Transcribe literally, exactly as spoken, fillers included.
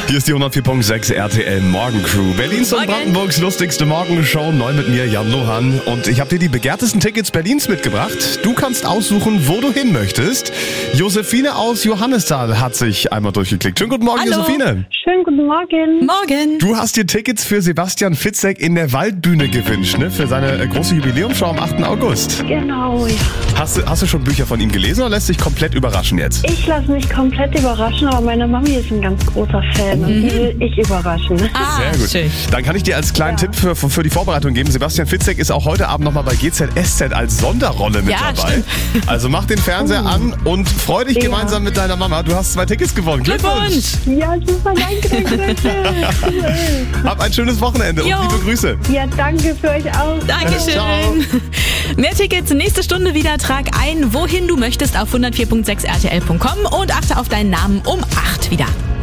Hier ist die hundertvier Punkt sechs R T L Morgencrew. Berlins und Brandenburgs lustigste Morgenshow. Neu mit mir, Jan Lohan. Und ich habe dir die begehrtesten Tickets Berlins mitgebracht. Du kannst aussuchen, wo du hin möchtest. Josephine aus Johannisthal hat sich einmal durchgeklickt. Schönen guten Morgen, Hallo. Josephine. Schönen guten Morgen. Morgen. Du hast dir Tickets für Sebastian Fitzek in der Waldbühne gewünscht, ne? Für seine äh, große Jubiläumsshow am achten August. Genau, ja. Hast du, hast du schon Bücher von ihm gelesen oder lässt dich komplett überraschen jetzt? Ich lasse mich komplett überraschen, aber meine Mami ist ein ganz großer Fan und die will ich überraschen. Ah, Sehr gut. schön. Dann kann ich dir als kleinen Ja. Tipp für, für die Vorbereitung geben. Sebastian Fitzek ist auch heute Abend nochmal bei G Z S Z als Sonderrolle mit Ja, dabei. stimmt. Also mach den Fernseher an und freu dich Ja. gemeinsam mit deiner Mama. Du hast zwei Tickets gewonnen. Glückwunsch. Ja, super, danke, danke, danke. Hab ein schönes Wochenende Jo. und liebe Grüße. Ja, danke für euch auch. Dankeschön. Ciao. Mehr Tickets nächste Stunde wieder. Trag ein, wohin du möchtest auf hundertvier Punkt sechs R T L Punkt com und achte auf deinen Namen um acht wieder.